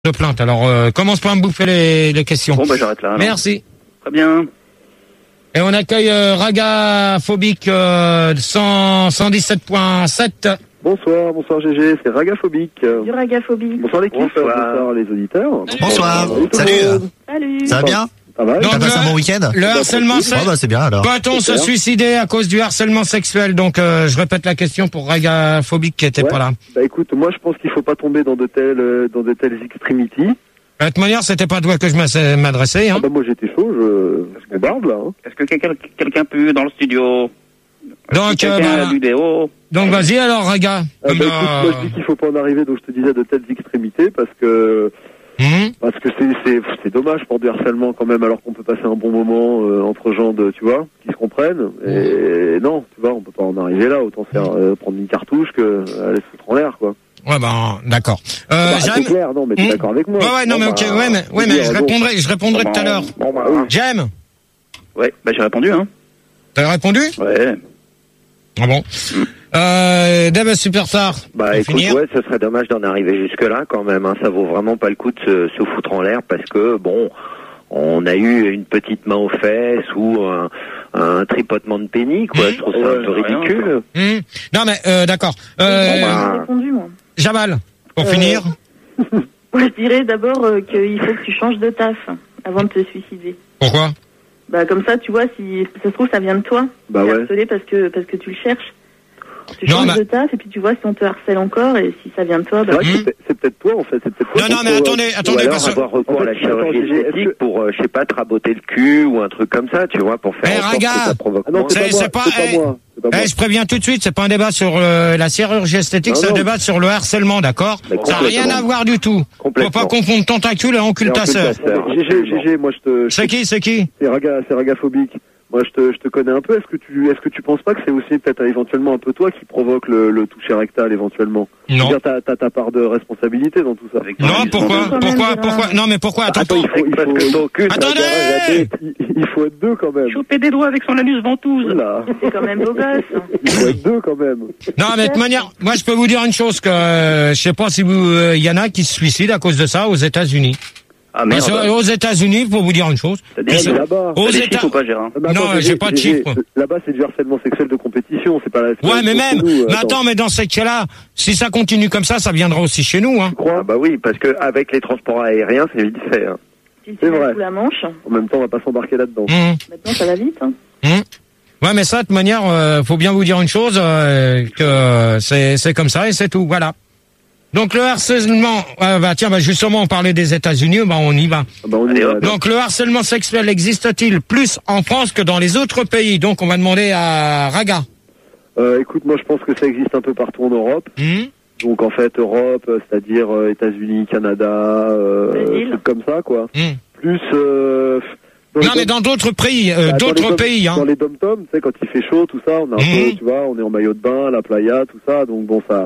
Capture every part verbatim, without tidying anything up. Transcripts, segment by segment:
de plainte. Alors, euh, commence pas à me bouffer les, les questions. Bon, bah j'arrête là. Alors. Merci. Très bien. Et on accueille euh, Raga Phobique euh, cent, cent dix-sept virgule sept. Bonsoir, bonsoir G G, c'est Ragaphobique. Du Ragaphobique. Bonsoir l'équipe, bonsoir. bonsoir les auditeurs. Bonsoir. Salut. Salut. Salut. Ça va bien? Ça va? Donc, T'as passé le- un bon week-end? Le harcèlement Oh sexuel. bah c'est bien alors. Peut-on se suicider à cause du harcèlement sexuel? Donc, euh, je répète la question pour Raga Phobique qui était Ouais. pas là. Bah écoute, moi je pense qu'il faut pas tomber dans de telles, euh, dans de telles extrémités. De toute manière, c'était pas à toi que je m'ass- m'adressais. Hein. Ah bah moi j'étais chaud, je, je bombarde là. Hein. Est-ce que quelqu'un quelqu'un peut dans le studio? Donc, Quelqu'un euh, a du déo? Donc, vas-y alors, Raga. Ah Comme, bah écoute, euh, moi je dis qu'il faut pas en arriver, donc je te disais de telles extrémités parce que hum, parce que c'est c'est c'est dommage pour du harcèlement quand même, alors qu'on peut passer un bon moment euh, entre gens de tu vois qui se comprennent. Et non, tu vois, on peut pas en arriver là. Autant faire euh, prendre une cartouche que euh, aller se foutre en l'air quoi. Ouais, ben, d'accord. Euh, Bah, c'est j'aime. clair, non mais t'es Hmm. d'accord avec moi. Ouais, ouais, non, mais Bon, ok, bah, ouais, mais, ouais, je mais veux je dire, répondrai, je répondrai Bon, tout à l'heure. Bon bah oui. J'aime. Ouais, bah j'ai répondu, hein. T'as répondu? Ouais. Ah bon. Euh, Dave Superstar. Bah Pour écoute, finir. ouais, ce serait dommage d'en arriver jusque-là quand même. Hein. Ça vaut vraiment pas le coup de se, se foutre en l'air parce que bon, on a eu une petite main aux fesses ou un, un tripotement de pénis, quoi. Mmh. Je trouve ça Ouais, un peu rien, ridicule. Hmm. Non, mais euh, d'accord. Euh, Bon, bah, J'ai répondu, moi. Jamal, pour Euh, finir. Moi, je dirais d'abord euh, qu'il faut que tu changes de taf avant de te suicider. Pourquoi? Bah, comme ça, tu vois, si ça se trouve, ça vient de toi. Bah T'es ouais. harcelé parce que, parce que tu le cherches. Tu Non, changes mais- de taf et puis tu vois si on te harcèle encore et si ça vient de toi, C'est bah, vrai que Hmm. c'est peut- c'est peut-être toi en fait, c'est peut-être toi. Non, qui non, mais faut, euh, attendez, Ou attendez, alors parce que. avoir recours En à la fait, chirurgie attends, Gégé, est-ce esthétique que- pour, euh, je sais pas, te raboter le cul ou un truc comme ça, tu vois, pour faire Eh, en sorte Raga. que ça provoque Ah non, moins. c'est C'est- pas moi, c'est pas- c'est eh, pas moi. C'est pas moi. Eh, je préviens tout de suite, c'est pas un débat sur euh, la chirurgie esthétique, Non, c'est un non. débat sur le harcèlement, d'accord? Mais Ça n'a rien complètement. à voir du tout. Faut Complètement. pas confondre tentacule et encule Et ta encule sœur. ta sœur. Gégé, Gégé, moi je te, je C'est qui, c'est qui? c'est Raga, c'est Ragaphobique. Moi, je te, je te connais un peu. Est-ce que tu, est-ce que tu penses pas que c'est aussi peut-être éventuellement un peu toi qui provoque le, le toucher rectal éventuellement? Je veux Non. dire, t'as, t'as ta part de responsabilité dans tout ça. Avec Non, ton- pourquoi? Quand même, Pourquoi? Gérard. Pourquoi? Non, mais pourquoi? Attends, Attends, il faut, il Parce faut, que ton cul, ça Attendez! garage à il, il faut être deux quand même. Choper des doigts avec son anus ventouse. Oula, c'est quand même beau gosse. il faut être deux quand même. Non, mais de toute manière, moi je peux vous dire une chose que euh, je sais pas si vous, il y en a qui se suicident à cause de ça aux États-Unis. Ah merde. Parce que, aux États-Unis, pour vous dire une chose. T'as des Mais chiffres là-bas. Aux T'as des États. chiffres ou pas, Gérard? Mais attends, Non, Gégé, j'ai pas de Gégé, chiffres. Là-bas, c'est du harcèlement sexuel de compétition. C'est pas la. c'est Ouais, pas mais pour même. nous, Mais attends. attends, mais dans ces cas-là, si ça continue comme ça, ça viendra aussi chez nous, hein. Tu crois Ah bah oui, parce que avec les transports aériens, c'est vite fait. Hein. Tu C'est te mets vrai. sous la manche. En même temps, on va pas s'embarquer là-dedans. Hum, Maintenant, ça va vite. Hein. hum. Ouais, mais ça, de toute manière, euh, faut bien vous dire une chose, euh, que c'est c'est comme ça et c'est tout, voilà. Donc le harcèlement, euh, bah tiens, bah justement, on parlait des États-Unis, bah on y va. Ah bah, on y Allez, va, hop. là. Donc le harcèlement sexuel existe-t-il plus en France que dans les autres pays? Donc on va demander à Raga. Euh, écoute, moi, je pense que ça existe un peu partout en Europe. Hum, Donc en fait Europe, euh, c'est-à-dire euh, États-Unis, Canada, euh, Brésil. trucs comme ça quoi. hum. Plus euh, dans Non, les mais dom- dans d'autres pays, euh, bah, dans les d'autres dom- pays, hein. Dans les dom-toms, tu sais, quand il fait chaud, tout ça, on a un Mhm. peu, tu vois, on est en maillot de bain, la playa, tout ça, donc bon, ça,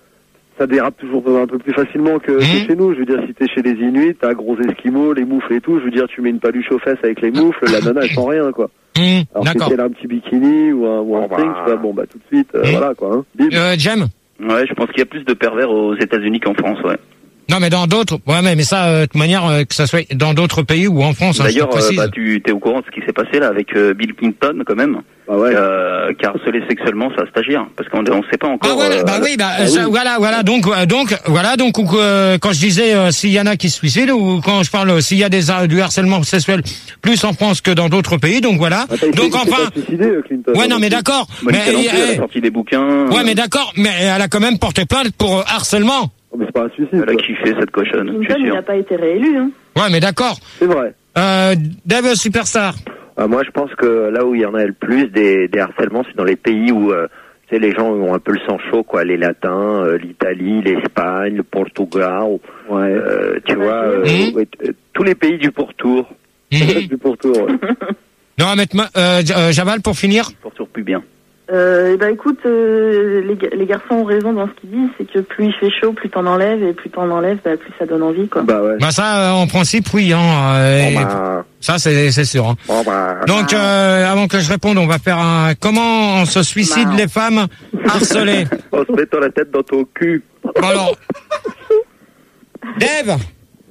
ça dérape toujours un peu plus facilement que, que Mhm. chez nous. Je veux dire, si t'es chez les Inuits, t'as gros esquimaux, les moufles et tout. Je veux dire, tu mets une paluche aux fesses avec les moufles, la nana elle sent rien quoi. Hum, Alors que d'accord. si elle a un petit bikini ou un, ou un Bon, string, bah. tu vois, bon bah tout de suite, euh, Mhm. voilà quoi. Hein. Bim. Euh, Jem? Ouais, je pense qu'il y a plus de pervers aux États-Unis qu'en France, ouais. Non, mais dans d'autres, ouais, mais, mais ça, euh, de toute manière, euh, que ça soit dans d'autres pays ou en France, hein, je te D'ailleurs, euh, précise. bah, tu t'es au courant de ce qui s'est passé là avec euh, Bill Clinton, quand même, Bah ouais. euh, qui a harcelé sexuellement sa stagiaire, parce qu'on on sait pas encore. Ah voilà, euh, bah oui, bah, ah ça, oui. voilà, voilà, donc, euh, donc, voilà, donc, ou, euh, quand je disais euh, s'il y en a qui se suicident ou quand je parle euh, s'il y a des har- du harcèlement sexuel plus en France que dans d'autres pays, donc voilà. Attends, il s'est- donc il s'est enfin, pas suicidé, euh, Clinton. ouais, hein, non, mais donc, d'accord, Monica mais, Lewinsky, elle eh, a sorti des bouquins. ouais, mais d'accord, mais elle a quand même porté plainte pour euh, harcèlement. oh, mais c'est pas un suicide. Elle a quoi. kiffé cette cochonne, je Clinton, suis il sûr. n'a pas été réélu. Hein. Ouais, mais d'accord. C'est vrai. Euh, Dave Superstar. Ah, moi, je pense que là où il y en a le plus des, des harcèlements, c'est dans les pays où euh, tu sais, les gens ont un peu le sang chaud, quoi. Les Latins, euh, l'Italie, l'Espagne, le Portugal, Ouais. euh, tu vois, euh, Mhm. ouais, t- tous les pays du pourtour. Mhm. Du pourtour. Ouais. Non, mais ma- euh, J- euh, Jamal, pour finir. Pour sûr plus bien. Euh, et ben écoute, euh, les, ga- les garçons ont raison dans ce qu'ils disent, c'est que plus il fait chaud, plus t'en enlèves, et plus t'en enlèves, bah, plus ça donne envie, quoi. Bah ouais. Bah ça, euh, en principe, oui, hein. euh, Bon, et- bah, Ça, c'est c'est sûr. Hein. bon, bah, Donc, euh, avant que je réponde, on va faire un... Comment on se suicide les femmes harcelées? en se mettant la tête dans ton cul. Alors, Dave,